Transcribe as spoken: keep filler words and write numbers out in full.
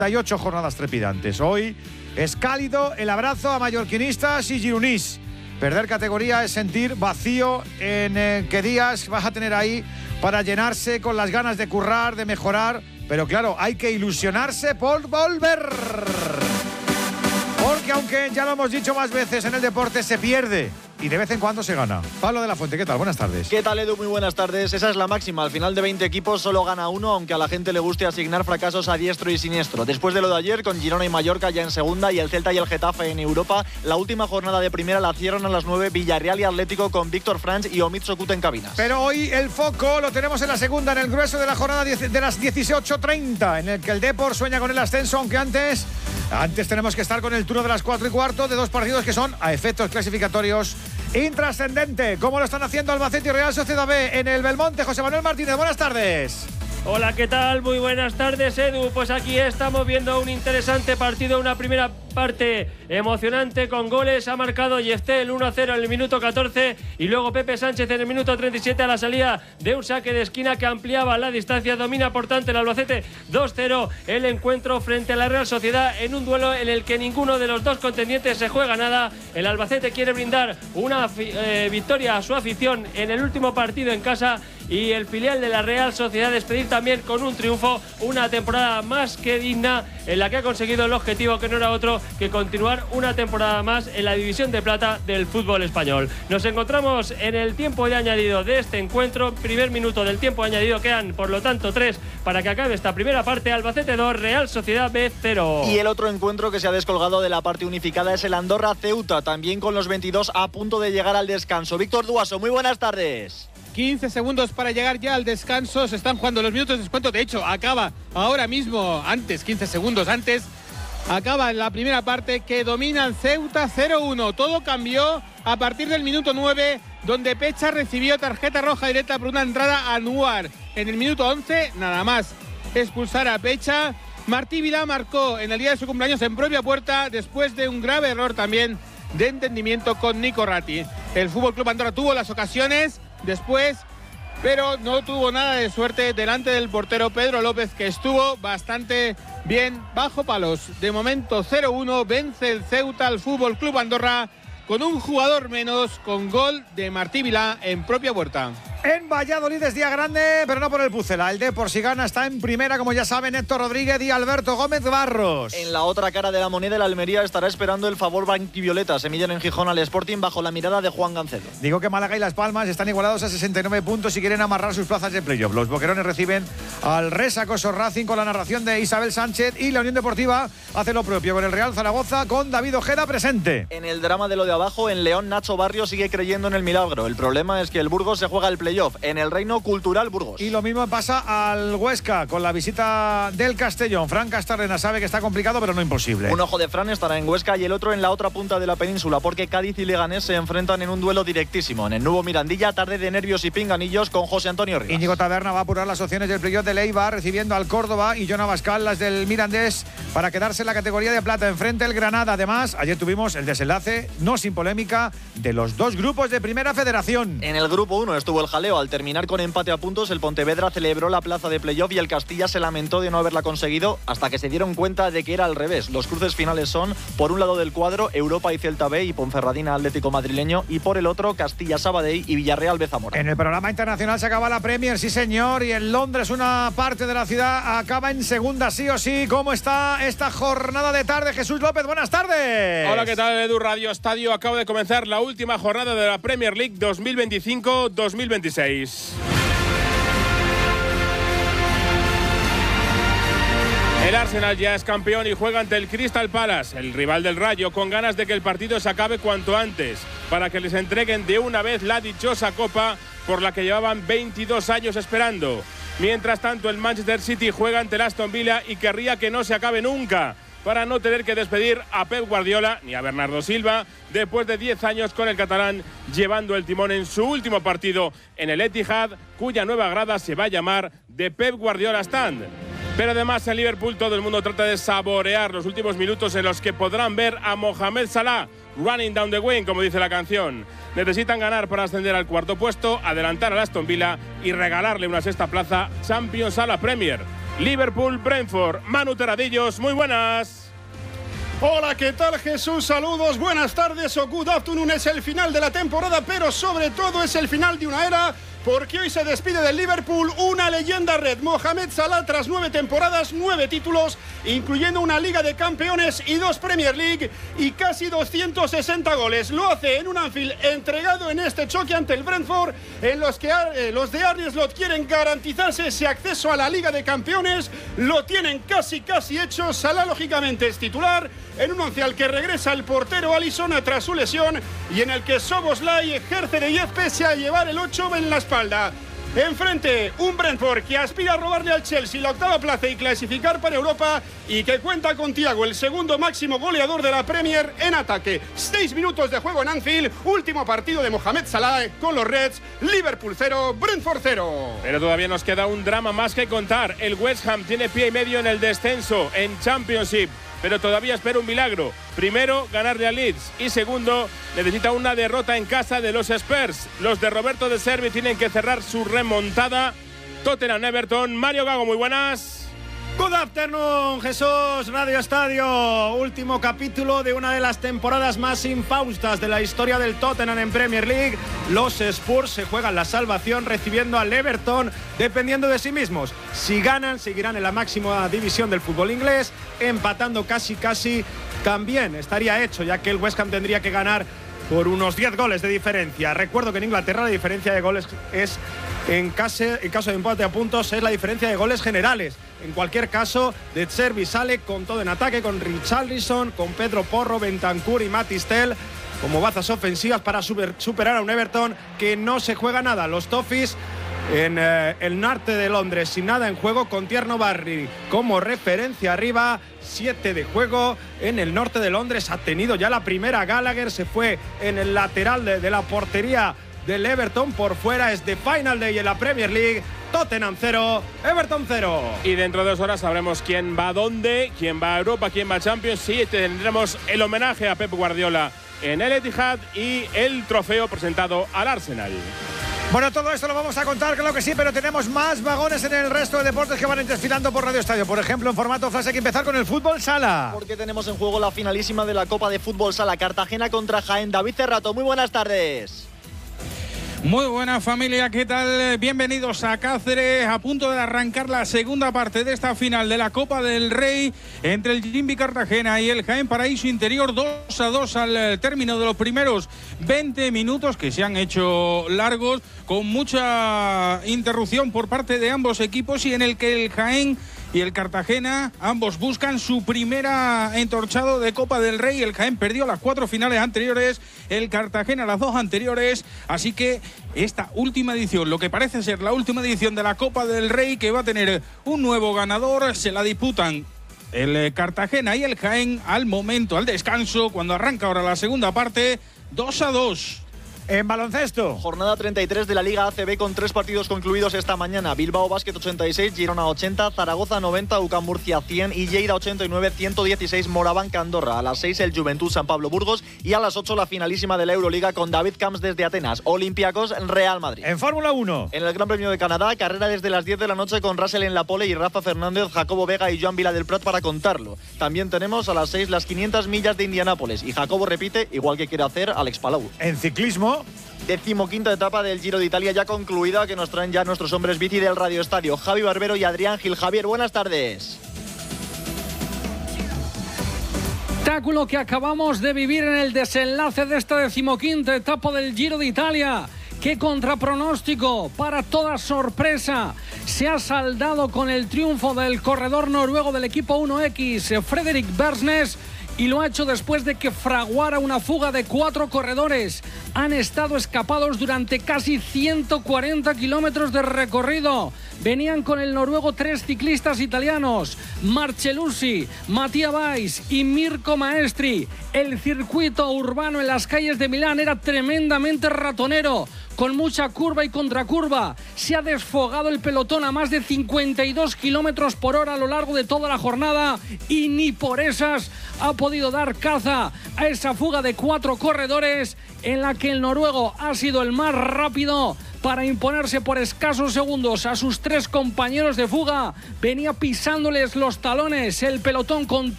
y ocho jornadas trepidantes. Hoy es cálido el abrazo a mallorquinistas y gironís. Perder categoría es sentir vacío en eh, qué días vas a tener ahí para llenarse con las ganas de currar, de mejorar. Pero claro, hay que ilusionarse por volver. Porque aunque ya lo hemos dicho más veces, en el deporte se pierde y de vez en cuando se gana. Pablo de la Fuente, ¿qué tal? Buenas tardes. ¿Qué tal, Edu? Muy buenas tardes. Esa es la máxima. Al final de veinte equipos solo gana uno, aunque a la gente le guste asignar fracasos a diestro y siniestro. Después de lo de ayer, con Girona y Mallorca ya en segunda y el Celta y el Getafe en Europa, la última jornada de primera la cierran a las nueve Villarreal y Atlético con Víctor Franch y Omid Sokut en cabinas. Pero hoy el foco lo tenemos en la segunda, en el grueso de la jornada de las dieciocho treinta, en el que el Depor sueña con el ascenso, aunque antes, antes tenemos que estar con el turno de las cuatro y cuarto de dos partidos que son, a efectos clasificatorios, intrascendente, como lo están haciendo Albacete y Real Sociedad B en el Belmonte. José Manuel Martínez, buenas tardes. Hola, ¿qué tal? Muy buenas tardes, Edu. Pues aquí estamos viendo un interesante partido, una primera parte emocionante con goles. Ha marcado Yefté el uno a cero en el minuto catorce y luego Pepe Sánchez en el minuto treinta y siete a la salida de un saque de esquina que ampliaba la distancia. Domina por tanto el Albacete dos cero el encuentro frente a la Real Sociedad en un duelo en el que ninguno de los dos contendientes se juega nada. El Albacete quiere brindar una eh, victoria a su afición en el último partido en casa y el filial de la Real Sociedad despedir también con un triunfo una temporada más que digna en la que ha conseguido el objetivo que no era otro que continuar una temporada más en la división de plata del fútbol español. Nos encontramos en el tiempo de añadido de este encuentro, primer minuto del tiempo añadido, quedan por lo tanto tres para que acabe esta primera parte. Albacete dos, Real Sociedad B cero. Y el otro encuentro que se ha descolgado de la parte unificada es el Andorra Ceuta, también con los veintidós a punto de llegar al descanso. Víctor Duaso, muy buenas tardes. quince segundos para llegar ya al descanso. Se están jugando los minutos de descuento. De hecho, acaba ahora mismo, antes, quince segundos antes, acaba la primera parte que dominan Ceuta cero uno. Todo cambió a partir del minuto nueve, donde Pecha recibió tarjeta roja directa por una entrada a Anuar. En el minuto once, nada más expulsar a Pecha. Martí Vilá marcó en el día de su cumpleaños en propia puerta, después de un grave error también de entendimiento con Nico Ratti. El F C Andorra tuvo las ocasiones después, pero no tuvo nada de suerte delante del portero Pedro López, que estuvo bastante bien bajo palos. De momento cero uno, vence el Ceuta al F C Andorra con un jugador menos, con gol de Martí Vilá en propia puerta. En Valladolid es día grande, pero no por el Pucela. El Depor, si gana, está en primera, como ya saben, Héctor Rodríguez y Alberto Gómez Barros. En la otra cara de la moneda, el Almería estará esperando el favor blanquivioleta. Se miden en Gijón al Sporting bajo la mirada de Juan Gancedo. Digo que Málaga y Las Palmas están igualados a sesenta y nueve puntos y quieren amarrar sus plazas de playoff. Los boquerones reciben al Resacoso Racing con la narración de Isabel Sánchez y la Unión Deportiva hace lo propio con el Real Zaragoza con David Ojeda presente. En el drama de lo de abajo, en León, Nacho Barrio sigue creyendo en el milagro. El problema es que el Burgos se juega el playoff en el Reino Cultural Burgos. Y lo mismo pasa al Huesca con la visita del Castellón. Fran Castarena sabe que está complicado, pero no imposible. Un ojo de Fran estará en Huesca y el otro en la otra punta de la península, porque Cádiz y Leganés se enfrentan en un duelo directísimo. En el nuevo Mirandilla, tarde de nervios y pinganillos con José Antonio Rivas. Íñigo Taberna va a apurar las opciones del playoff de Leibar, recibiendo al Córdoba, y Jon Abascal las del Mirandés para quedarse en la categoría de plata. Enfrente el Granada. Además, ayer tuvimos el desenlace, no sin polémica, de los dos grupos de Primera Federación. En el grupo uno estuvo el jaleo. Al terminar con empate a puntos, el Pontevedra celebró la plaza de playoff y el Castilla se lamentó de no haberla conseguido hasta que se dieron cuenta de que era al revés. Los cruces finales son, por un lado del cuadro, Europa y Celta B y Ponferradina Atlético Madrileño, y por el otro, Castilla Sabadell y Villarreal B Zamora. En el programa internacional se acaba la Premier, sí señor, y en Londres una parte de la ciudad acaba en segunda sí o sí. ¿Cómo está esta jornada de tarde? Jesús López, buenas tardes. Hola, ¿qué tal, Edu? Radio Estadio. Acaba de comenzar la última jornada de la Premier League dos mil veinticinco dos mil veintiséis. El Arsenal ya es campeón y juega ante el Crystal Palace, el rival del Rayo, con ganas de que el partido se acabe cuanto antes, para que les entreguen de una vez la dichosa copa por la que llevaban veintidós años esperando. Mientras tanto, el Manchester City juega ante el Aston Villa y querría que no se acabe nunca, para no tener que despedir a Pep Guardiola ni a Bernardo Silva después de diez años con el catalán llevando el timón en su último partido en el Etihad, cuya nueva grada se va a llamar The Pep Guardiola Stand. Pero además en Liverpool todo el mundo trata de saborear los últimos minutos en los que podrán ver a Mohamed Salah running down the wing, como dice la canción. Necesitan ganar para ascender al cuarto puesto, adelantar al Aston Villa y regalarle una sexta plaza Champions a la Premier. Liverpool-Brentford. Manu Terradillos, muy buenas. Hola, ¿qué tal, Jesús? Saludos, buenas tardes o good afternoon. Es el final de la temporada, pero sobre todo es el final de una era, porque hoy se despide del Liverpool una leyenda red, Mohamed Salah, tras nueve temporadas, nueve títulos, incluyendo una Liga de Campeones y dos Premier League y casi doscientos sesenta goles. Lo hace en un Anfield entregado en este choque ante el Brentford, en los que eh, los de Arne Slot quieren garantizarse ese acceso a la Liga de Campeones. Lo tienen casi casi hecho. Salah lógicamente es titular en un once al que regresa el portero Alisson tras su lesión y en el que Szoboszlai ejerce de diez pese a llevar el ocho en la espalda. Enfrente, un Brentford que aspira a robarle al Chelsea la octava plaza y clasificar para Europa, y que cuenta con Thiago, el segundo máximo goleador de la Premier en ataque. Seis minutos de juego en Anfield, último partido de Mohamed Salah con los Reds. Liverpool cero, Brentford cero. Pero todavía nos queda un drama más que contar. El West Ham tiene pie y medio en el descenso en Championship, pero todavía espera un milagro. Primero, ganarle a Leeds, y segundo, necesita una derrota en casa de los Spurs. Los de Roberto De Zerbi tienen que cerrar su remontada. Tottenham-Everton. Mario Gago, muy buenas. Good afternoon, Jesús. Radio Estadio. Último capítulo de una de las temporadas más infaustas de la historia del Tottenham en Premier League. Los Spurs se juegan la salvación recibiendo al Everton, dependiendo de sí mismos. Si ganan, seguirán en la máxima división del fútbol inglés. Empatando casi casi también estaría hecho, ya que el West Ham tendría que ganar por unos diez goles de diferencia. Recuerdo que en Inglaterra la diferencia de goles es, en caso, en caso de empate a puntos, es la diferencia de goles generales. En cualquier caso, De Zerbi sale con todo en ataque, con Richarlison, con Pedro Porro, Bentancur y Matistel como bazas ofensivas para super, superar a un Everton que no se juega nada. Los Toffees en eh, el norte de Londres sin nada en juego, con Tierno Barry como referencia arriba. Siete de juego en el norte de Londres. Ha tenido ya la primera. Gallagher se fue en el lateral de, de la portería del Everton. Por fuera es de Final Day en la Premier League. Tottenham cero, Everton cero. Y dentro de dos horas sabremos quién va a dónde, quién va a Europa, quién va a Champions. Sí, tendremos el homenaje a Pep Guardiola en el Etihad y el trofeo presentado al Arsenal. Bueno, todo esto lo vamos a contar, claro que sí, pero tenemos más vagones en el resto de deportes que van a ir desfilando por Radio Estadio. Por ejemplo, en formato flash hay que empezar con el fútbol sala. Porque tenemos en juego la finalísima de la Copa de Fútbol Sala, Cartagena contra Jaén. David Cerrato, muy buenas tardes. Muy buena familia, ¿qué tal? Bienvenidos a Cáceres, a punto de arrancar la segunda parte de esta final de la Copa del Rey entre el Jimbi Cartagena y el Jaén Paraíso Interior. Dos a dos al término de los primeros veinte minutos, que se han hecho largos, con mucha interrupción por parte de ambos equipos, y en el que el Jaén y el Cartagena ambos buscan su primera entorchado de Copa del Rey. El Jaén perdió las cuatro finales anteriores, el Cartagena las dos anteriores, así que esta última edición, lo que parece ser la última edición de la Copa del Rey, que va a tener un nuevo ganador, se la disputan el Cartagena y el Jaén al momento, al descanso, cuando arranca ahora la segunda parte, dos a dos. En baloncesto, jornada treinta y tres de la Liga A C B con tres partidos concluidos esta mañana. Bilbao Basket ochenta y seis, Girona ochenta, Zaragoza noventa, U C A M Murcia cien y Lleida ochenta y nueve, ciento dieciséis Morabanc Andorra. A las seis el Juventud San Pablo Burgos y a las ocho la finalísima de la Euroliga con David Camps desde Atenas, Olympiacos Real Madrid. En Fórmula uno, en el Gran Premio de Canadá, carrera desde las diez de la noche con Russell en la pole y Rafa Fernández, Jacobo Vega y Joan Vila del Prat para contarlo. También tenemos a las seis las quinientas millas de Indianápolis y Jacobo repite, igual que quiere hacer Alex Palau. En ciclismo, decimoquinta etapa del Giro de Italia ya concluida, que nos traen ya nuestros hombres bici del Radio Estadio, Javi Barbero y Adrián Gil. Javier, buenas tardes. Espectáculo que acabamos de vivir en el desenlace de esta decimoquinta etapa del Giro de Italia, que contra pronóstico, para toda sorpresa, se ha saldado con el triunfo del corredor noruego del equipo uno equis, Fredrik Bersnes, y lo ha hecho después de que fraguara una fuga de cuatro corredores. Han estado escapados durante casi ciento cuarenta kilómetros de recorrido. Venían con el noruego tres ciclistas italianos, Marcellucci, Mattia Weiss y Mirko Maestri. El circuito urbano en las calles de Milán era tremendamente ratonero, con mucha curva y contracurva. Se ha desfogado el pelotón a más de cincuenta y dos kilómetros por hora a lo largo de toda la jornada, y ni por esas ha podido dar caza a esa fuga de cuatro corredores, en la que el noruego ha sido el más rápido, para imponerse por escasos segundos a sus tres compañeros de fuga. Venía pisándoles los talones el pelotón con